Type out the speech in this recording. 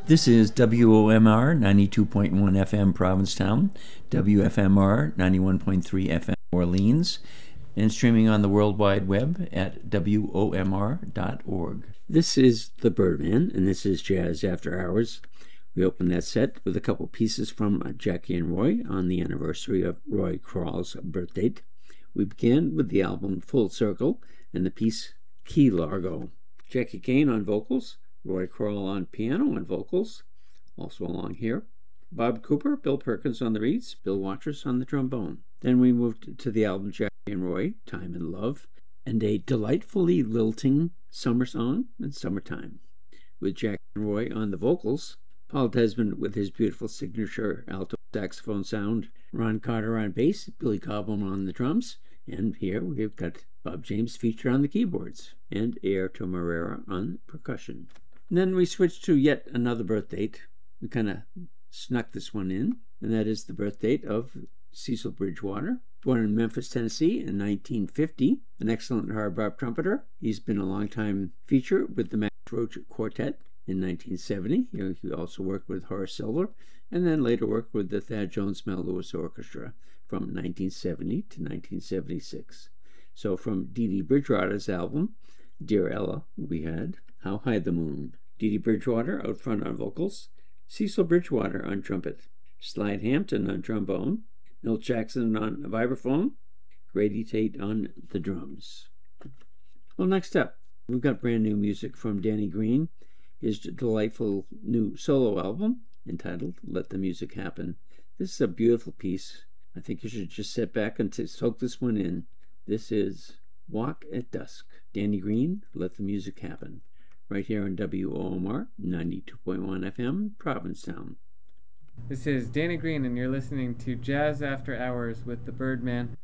This is WOMR 92.1 FM Provincetown, WFMR 91.3 FM Orleans, and streaming on the World Wide Web at WOMR.org. This is The Birdman, and this is Jazz After Hours. We open that set with a couple pieces from Jackie and Roy on the anniversary of Roy Krawl's birth date. We began with the album Full Circle and the piece Key Largo. Jackie Kane on vocals, Roy Krawl on piano and vocals, also along here. Bob Cooper, Bill Perkins on the reeds, Bill Watrous on the trombone. Then we moved to the album Jackie and Roy, Time and Love, and a delightfully lilting summer song in Summertime. With Jackie and Roy on the vocals, Paul Desmond with his beautiful signature alto saxophone sound, Ron Carter on bass, Billy Cobham on the drums, and here we've got Bob James featured on the keyboards, and Airto Moreira on percussion. And then we switched to yet another birth date. We kind of snuck this one in, and that is the birth date of Cecil Bridgewater, born in Memphis, Tennessee in 1950, an excellent hard bop trumpeter. He's been a long-time feature with the Max Roach Quartet in 1970. He also worked with Horace Silver, and then later worked with the Thad Jones Mel Lewis Orchestra from 1970 to 1976. So from Dee Dee Bridgewater's album, Dear Ella, we had How High the Moon. Dee Dee Bridgewater out front on vocals, Cecil Bridgewater on trumpet, Slide Hampton on trombone, Milt Jackson on vibraphone, Grady Tate on the drums. Well, next up, we've got brand new music from Danny Green, his delightful new solo album entitled Let the Music Happen. This is a beautiful piece. I think you should just sit back and soak this one in. This is Walk at Dusk. Danny Green, Let the Music Happen. Right here on WOMR 92.1 FM, Provincetown. This is Danny Green, and you're listening to Jazz After Hours with the Birdman.